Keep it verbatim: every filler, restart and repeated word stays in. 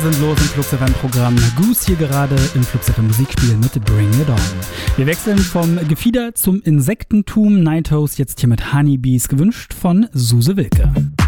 Sind los im Flux F M-Programm. Goose hier gerade im Flux F M Musikspiel mit Bring It On. Wir wechseln vom Gefieder zum Insektentum. Night Host jetzt hier mit Honeybees, gewünscht von Suse Wilke.